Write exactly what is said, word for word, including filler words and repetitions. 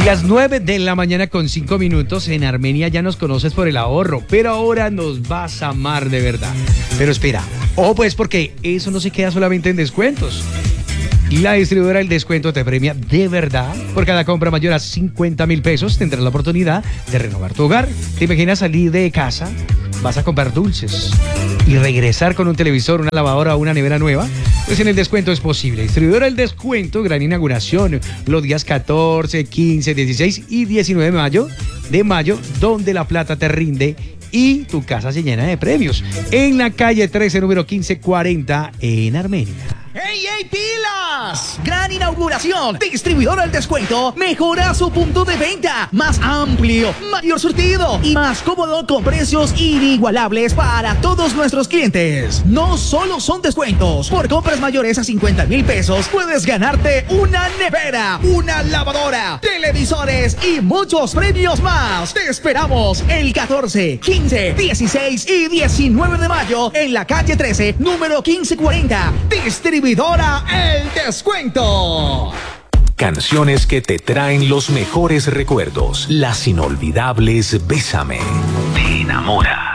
Las nueve de la mañana con cinco minutos. En Armenia ya nos conoces por el ahorro, pero ahora nos vas a amar de verdad. Pero espera, ojo pues, porque eso no se queda solamente en descuentos. La distribuidora del descuento te premia de verdad. Por cada compra mayor a cincuenta mil pesos tendrás la oportunidad de renovar tu hogar. ¿Te imaginas salir de casa? Vas a comprar dulces y regresar con un televisor, una lavadora o una nevera nueva. Pues en el descuento es posible. Distribuidora del descuento, gran inauguración los días catorce, quince, dieciséis y diecinueve de mayo, de mayo, donde la plata te rinde y tu casa se llena de premios. En la calle trece, número quince cuarenta, en Armenia. ¡Ey, ey, pilas! Gran inauguración. Distribuidora del descuento mejora su punto de venta. Más amplio, mayor surtido y más cómodo con precios inigualables para todos nuestros clientes. No solo son descuentos. Por compras mayores a cincuenta mil pesos puedes ganarte una nevera, una lavadora, televisores y muchos premios más. Te esperamos el catorce, quince, dieciséis y diecinueve de mayo en la calle trece, número quince cuarenta. Distribuidora El Descuento. Canciones que te traen los mejores recuerdos. Las inolvidables Bésame. Te enamora.